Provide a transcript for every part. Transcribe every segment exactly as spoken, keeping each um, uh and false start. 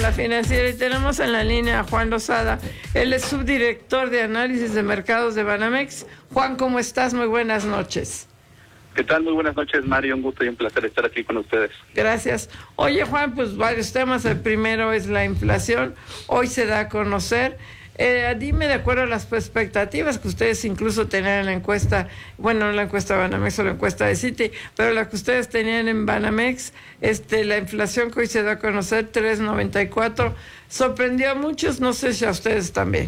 la Financiera, y tenemos en la línea a Juan Lozada. Él es subdirector de análisis de mercados de Banamex. Juan, ¿cómo estás? Muy buenas noches. ¿Qué tal? Muy buenas noches, Mario. Un gusto y un placer estar aquí con ustedes. Gracias. Oye, Juan, pues varios temas. El primero es la inflación. Hoy se da a conocer. Eh, dime, de acuerdo a las expectativas que ustedes incluso tenían en la encuesta, bueno, no la encuesta de Banamex o la encuesta de Citi, pero la que ustedes tenían en Banamex, este, la inflación que hoy se da a conocer, tres noventa y cuatro, sorprendió a muchos, no sé si a ustedes también.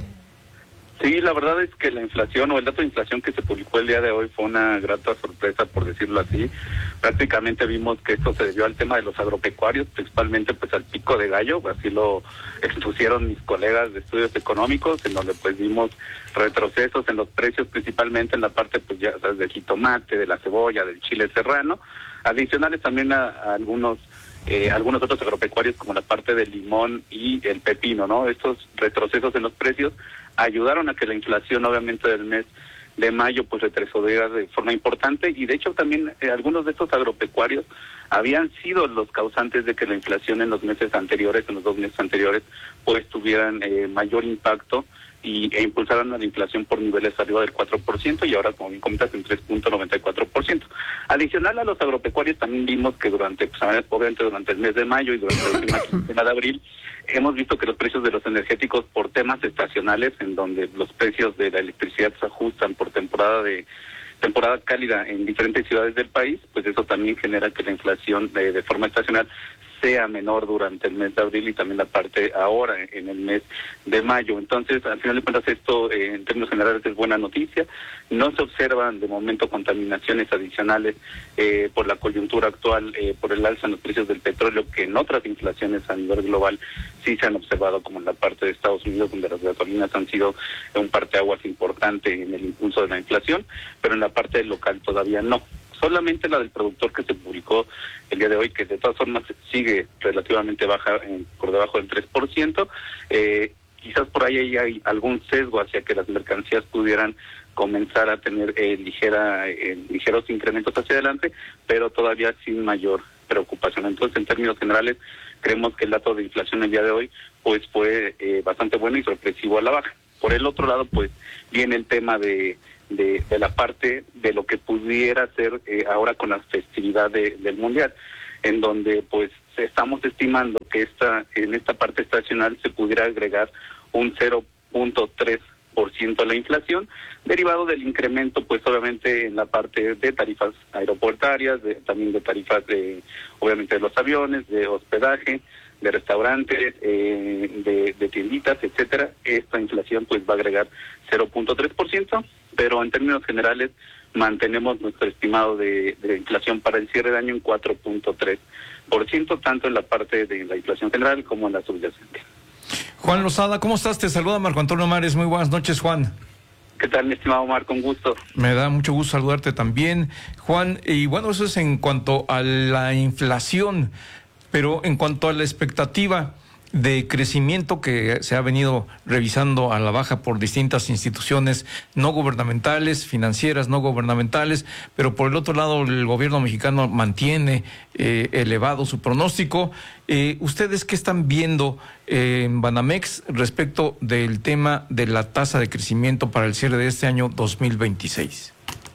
Sí, la verdad es que la inflación o el dato de inflación que se publicó el día de hoy fue una grata sorpresa, por decirlo así. Prácticamente vimos que esto se debió al tema de los agropecuarios, principalmente pues al pico de gallo, así lo expusieron mis colegas de estudios económicos, en donde pues vimos retrocesos en los precios, principalmente en la parte pues ya sabes, del jitomate, de la cebolla, del chile serrano, adicionales también a, a algunos Eh, algunos otros agropecuarios como la parte del limón y el pepino, ¿no? Estos retrocesos en los precios ayudaron a que la inflación, obviamente, del mes de mayo, pues retrocediera de forma importante, y de hecho también eh, algunos de estos agropecuarios habían sido los causantes de que la inflación en los meses anteriores, en los dos meses anteriores, pues tuvieran eh, mayor impacto y, e impulsaron a la inflación por niveles arriba del cuatro por ciento y ahora, como bien comentas, en tres punto noventa y cuatro por ciento. Adicional a los agropecuarios, también vimos que durante, pues, obviamente durante el mes de mayo y durante la última quincena de abril, hemos visto que los precios de los energéticos por temas estacionales, en donde los precios de la electricidad se ajustan por temporada de temporada cálida en diferentes ciudades del país, pues eso también genera que la inflación de, de forma estacional sea menor durante el mes de abril y también la parte ahora en el mes de mayo. Entonces, al final de cuentas, esto eh, en términos generales es buena noticia. No se observan de momento contaminaciones adicionales eh, por la coyuntura actual, eh, por el alza en los precios del petróleo, que en otras inflaciones a nivel global sí se han observado, como en la parte de Estados Unidos, donde las gasolinas han sido un parteaguas importante en el impulso de la inflación, pero en la parte local todavía no. Solamente la del productor que se publicó el día de hoy, que de todas formas sigue relativamente baja, eh, por debajo del tres por ciento, eh, quizás por ahí hay, hay algún sesgo hacia que las mercancías pudieran comenzar a tener eh, ligera eh, ligeros incrementos hacia adelante, pero todavía sin mayor preocupación. Entonces, en términos generales, creemos que el dato de inflación el día de hoy pues fue eh, bastante bueno y sorpresivo a la baja. Por el otro lado, pues viene el tema de De, de la parte de lo que pudiera ser eh, ahora con la festividad de, del Mundial, en donde pues estamos estimando que esta en esta parte estacional se pudiera agregar un cero punto tres por ciento a la inflación, derivado del incremento pues obviamente en la parte de tarifas aeroportuarias, de, también de tarifas de obviamente de los aviones, de hospedaje, de restaurantes, eh, de, de tienditas, etcétera. Esta inflación pues va a agregar cero punto tres por ciento, pero en términos generales mantenemos nuestro estimado de, de inflación para el cierre de año en cuatro punto tres por ciento, tanto en la parte de la inflación general como en la subyacente. Juan Lozada, ¿cómo estás? Te saluda Marco Antonio Mares. Muy buenas noches, Juan. ¿Qué tal, mi estimado Marco? Un gusto. Me da mucho gusto saludarte también, Juan. Y bueno, eso es en cuanto a la inflación, pero en cuanto a la expectativa de crecimiento que se ha venido revisando a la baja por distintas instituciones no gubernamentales, financieras, no gubernamentales, pero por el otro lado el gobierno mexicano mantiene eh, elevado su pronóstico. Eh, ¿Ustedes qué están viendo eh, en Banamex respecto del tema de la tasa de crecimiento para el cierre de este año dos mil veintiséis?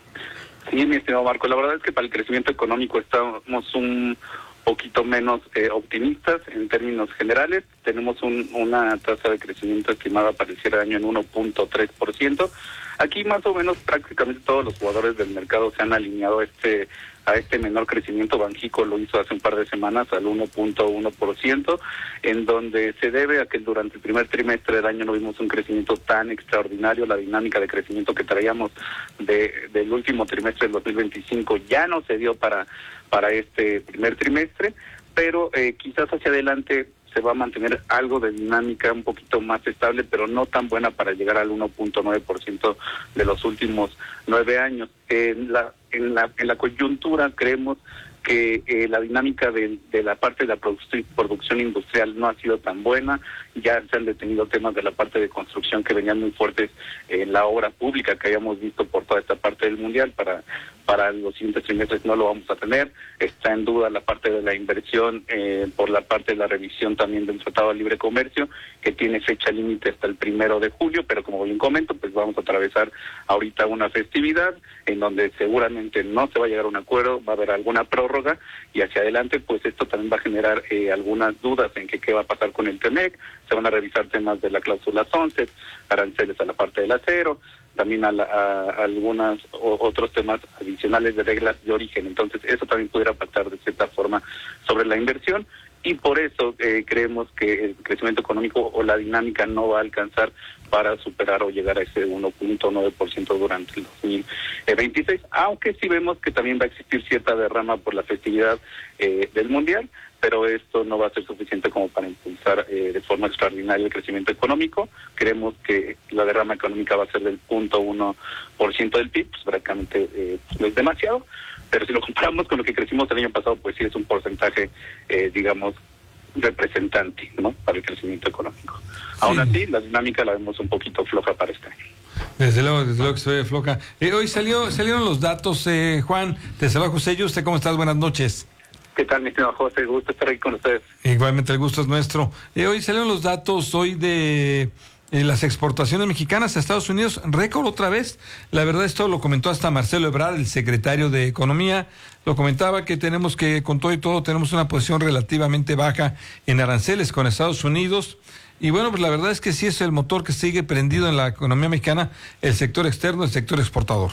Sí, mi estimado Marco, la verdad es que para el crecimiento económico estamos un poquito menos eh, optimistas en términos generales. Tenemos un, una tasa de crecimiento estimada para el cierre de año en uno punto tres por ciento. Aquí más o menos prácticamente todos los jugadores del mercado se han alineado a este a este menor crecimiento. Banxico lo hizo hace un par de semanas al uno punto uno por ciento, en donde se debe a que durante el primer trimestre del año no vimos un crecimiento tan extraordinario. La dinámica de crecimiento que traíamos de, del último trimestre del dos mil veinticinco ya no se dio para para este primer trimestre, pero eh, quizás hacia adelante se va a mantener algo de dinámica un poquito más estable, pero no tan buena para llegar al uno punto nueve por ciento de los últimos nueve años. En la, en la, en la coyuntura creemos que eh, la dinámica de, de la parte de la produ- producción industrial no ha sido tan buena, ya se han detenido temas de la parte de construcción que venían muy fuertes en la obra pública que habíamos visto por toda esta parte del mundial, para para los siguientes trimestres no lo vamos a tener, está en duda la parte de la inversión eh, por la parte de la revisión también del Tratado de Libre Comercio, que tiene fecha límite hasta el primero de julio, pero como bien comento, pues vamos a atravesar ahorita una festividad en donde seguramente no se va a llegar a un acuerdo, va a haber alguna prórroga y hacia adelante pues esto también va a generar eh, algunas dudas en que qué va a pasar con el TEMEC, se van a revisar temas de la cláusula sunset, aranceles a la parte del acero, también a, la, a, a algunos otros temas adicionales de reglas de origen. Entonces eso también pudiera impactar de cierta forma sobre la inversión y por eso eh, creemos que el crecimiento económico o la dinámica no va a alcanzar para superar o llegar a ese uno punto nueve por ciento durante el dos mil veintiséis, aunque sí vemos que también va a existir cierta derrama por la festividad eh, del Mundial, pero esto no va a ser suficiente como para impulsar eh, de forma extraordinaria el crecimiento económico. Creemos que la derrama económica va a ser del cero punto uno por ciento del P I B, pues prácticamente eh, no es demasiado, pero si lo comparamos con lo que crecimos el año pasado, pues sí es un porcentaje, eh, digamos, representante, ¿no?, para el crecimiento económico. Sí. Aún así, la dinámica la vemos un poquito floja para este año. Desde luego, desde luego que se ve floja. Eh, hoy salió, salieron los datos, eh, Juan, te saluda José Yu, ¿usted cómo estás? Buenas noches. ¿Qué tal, mi estimado José? Gusto estar aquí con ustedes. Igualmente, el gusto es nuestro. Eh, hoy salieron los datos hoy de eh, las exportaciones mexicanas a Estados Unidos, récord otra vez. La verdad, esto lo comentó hasta Marcelo Ebrard, el secretario de Economía. Lo comentaba que tenemos que, con todo y todo, tenemos una posición relativamente baja en aranceles con Estados Unidos. Y bueno, pues la verdad es que sí es el motor que sigue prendido en la economía mexicana, el sector externo, el sector exportador.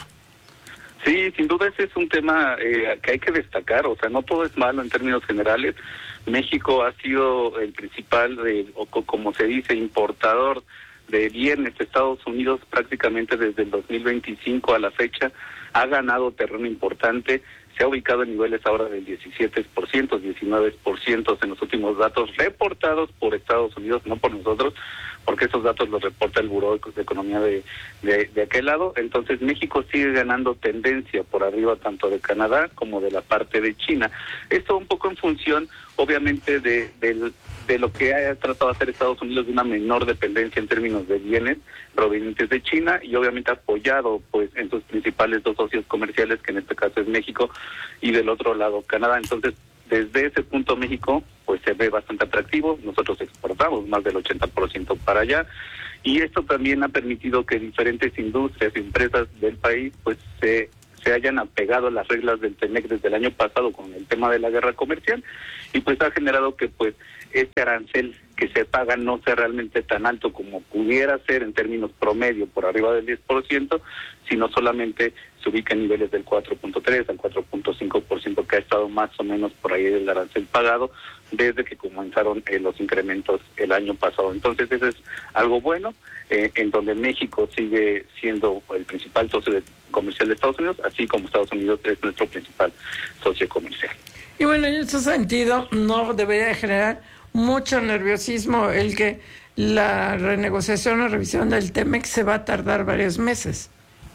Sí, sin duda ese es un tema eh, que hay que destacar, o sea, no todo es malo en términos generales. México ha sido el principal, eh, o como se dice, importador de bienes de Estados Unidos prácticamente desde el dos mil veinticinco a la fecha, ha ganado terreno importante, se ha ubicado en niveles ahora del diecisiete por ciento, diecinueve por ciento en los últimos datos reportados por Estados Unidos, no por nosotros, porque esos datos los reporta el Buró de Economía de, de, de aquel lado. Entonces México sigue ganando tendencia por arriba tanto de Canadá como de la parte de China. Esto un poco en función, obviamente, de, de, de lo que ha tratado de hacer Estados Unidos, de una menor dependencia en términos de bienes provenientes de China y obviamente apoyado pues en sus principales dos socios comerciales, que en este caso es México y del otro lado Canadá. Entonces, desde ese punto México pues se ve bastante atractivo, nosotros exportamos más del ochenta por ciento para allá y esto también ha permitido que diferentes industrias y empresas del país pues se, se hayan apegado a las reglas del TEMEC desde el año pasado con el tema de la guerra comercial y pues ha generado que pues este arancel que se paga no sea realmente tan alto como pudiera ser en términos promedio por arriba del diez por ciento, sino solamente se ubica en niveles del cuatro punto tres al cuatro punto cinco por ciento que ha estado más o menos por ahí del arancel pagado desde que comenzaron eh, los incrementos el año pasado. Entonces eso es algo bueno, eh, en donde México sigue siendo el principal socio de, comercial de Estados Unidos, así como Estados Unidos es nuestro principal socio comercial. Y bueno, en ese sentido no debería generar mucho nerviosismo el que la renegociación o revisión del TEMEC se va a tardar varios meses.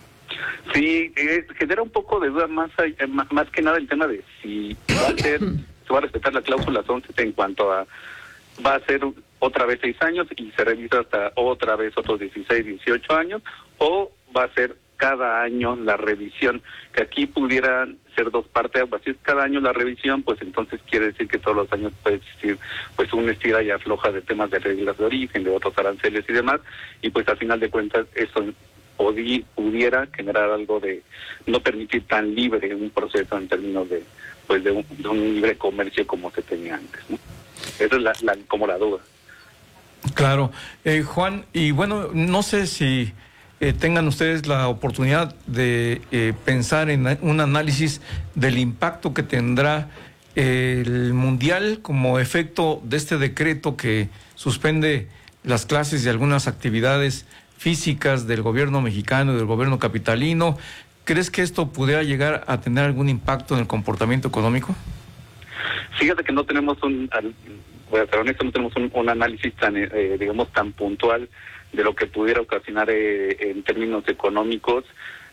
Sí, eh, genera un poco de duda más, más más que nada el tema de si va a ser, se va a respetar la cláusula sunset en cuanto a va a ser otra vez seis años y se revisa hasta otra vez otros dieciséis, dieciocho años, o va a ser cada año la revisión, que aquí pudieran ser dos partes, así es cada año la revisión, pues entonces quiere decir que todos los años puede existir pues un estira y afloja de temas de reglas de origen, de otros aranceles y demás, y pues al final de cuentas eso podí, pudiera generar algo de no permitir tan libre un proceso en términos de pues de un, de un libre comercio como se tenía antes, ¿no? Esa es la, la, como la duda. Claro. Eh, Juan, y bueno, no sé si Eh, tengan ustedes la oportunidad de eh, pensar en un análisis del impacto que tendrá eh, el Mundial como efecto de este decreto que suspende las clases y algunas actividades físicas del gobierno mexicano y del gobierno capitalino. ¿Crees que esto pudiera llegar a tener algún impacto en el comportamiento económico? Fíjate que no tenemos un, voy a ser honesto, no tenemos un, un análisis tan, eh, digamos, tan puntual de lo que pudiera ocasionar eh, en términos económicos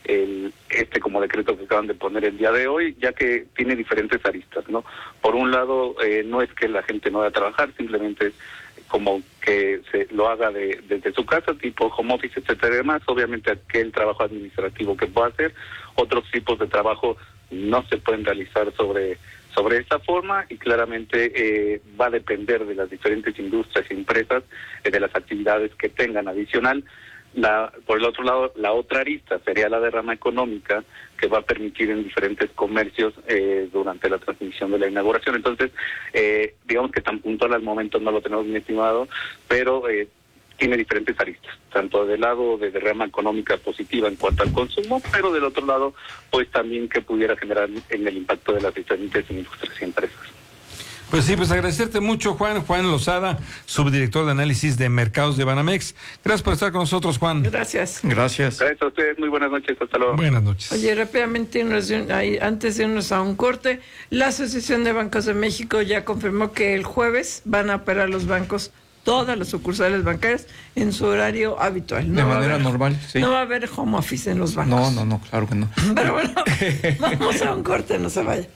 el este como decreto que acaban de poner el día de hoy, ya que tiene diferentes aristas, ¿no? Por un lado, eh, no es que la gente no vaya a trabajar, simplemente es como que se lo haga de, desde su casa, tipo home office, etcétera, y demás. Obviamente aquel trabajo administrativo que pueda hacer, otros tipos de trabajo no se pueden realizar sobre sobre esta forma, y claramente eh, va a depender de las diferentes industrias y empresas, eh, de las actividades que tengan. Adicional, la, por el otro lado, la otra arista sería la derrama económica, que va a permitir en diferentes comercios eh, durante la transmisión de la inauguración. Entonces, eh, digamos que tan puntual al momento no lo tenemos bien estimado, pero eh, tiene diferentes aristas, tanto del lado de derrama económica positiva en cuanto al consumo, pero del otro lado, pues también que pudiera generar en el impacto de las diferentes industrias y empresas. Pues sí, pues agradecerte mucho, Juan. Juan Lozada, subdirector de análisis de mercados de Banamex. Gracias por estar con nosotros, Juan. Gracias. Gracias. Gracias a ustedes, muy buenas noches, hasta luego. Buenas noches. Oye, rápidamente, antes de irnos a un corte, la Asociación de Bancos de México ya confirmó que el jueves van a operar los bancos, todas las sucursales bancarias, en su horario habitual. No de manera haber, normal, sí. No va a haber home office en los bancos. No, no, no, claro que no. Pero bueno, vamos a un corte, no se vaya.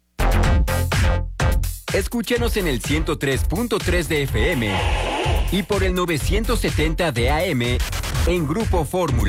Escúchenos en el ciento tres punto tres de F M y por el novecientos setenta de A M en Grupo Fórmula.